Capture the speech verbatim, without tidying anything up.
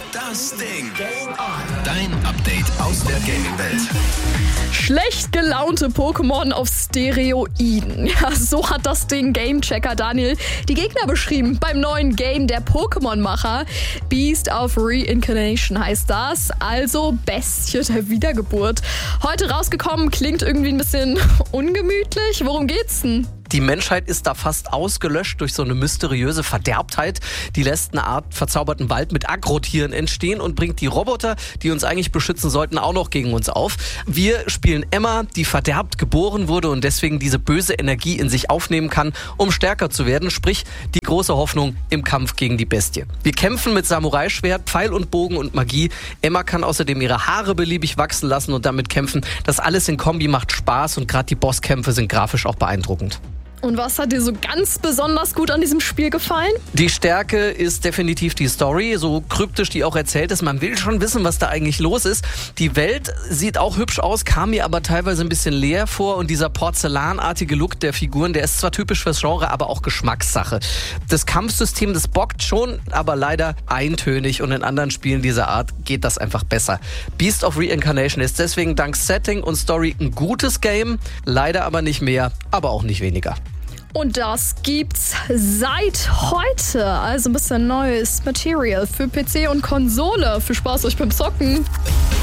Das Ding. Dein Update aus der Gaming-Welt. Schlecht gelaunte Pokémon auf Steroiden. Ja, so hat das Ding Gamechecker Daniel die Gegner beschrieben beim neuen Game der Pokémon-Macher. Beast of Reincarnation heißt das, also Bestie der Wiedergeburt. Heute rausgekommen, klingt irgendwie ein bisschen ungemütlich. Worum geht's denn? Die Menschheit ist da fast ausgelöscht durch so eine mysteriöse Verderbtheit. Die lässt eine Art verzauberten Wald mit Agrotieren entstehen und bringt die Roboter, die uns eigentlich beschützen sollten, auch noch gegen uns auf. Wir spielen Emma, die verderbt geboren wurde und deswegen diese böse Energie in sich aufnehmen kann, um stärker zu werden. Sprich, die große Hoffnung im Kampf gegen die Bestie. Wir kämpfen mit Samurai-Schwert, Pfeil und Bogen und Magie. Emma kann außerdem ihre Haare beliebig wachsen lassen und damit kämpfen. Das alles in Kombi macht Spaß und gerade die Bosskämpfe sind grafisch auch beeindruckend. Und was hat dir so ganz besonders gut an diesem Spiel gefallen? Die Stärke ist definitiv die Story, so kryptisch die auch erzählt ist. Man will schon wissen, was da eigentlich los ist. Die Welt sieht auch hübsch aus, kam mir aber teilweise ein bisschen leer vor. Und dieser porzellanartige Look der Figuren, der ist zwar typisch fürs Genre, aber auch Geschmackssache. Das Kampfsystem, das bockt schon, aber leider eintönig. Und in anderen Spielen dieser Art geht das einfach besser. Beast of Reincarnation ist deswegen dank Setting und Story ein gutes Game. Leider aber nicht mehr, aber auch nicht weniger. Und das gibt's seit heute. Also ein bisschen neues Material für P C und Konsole. Viel Spaß euch beim Zocken.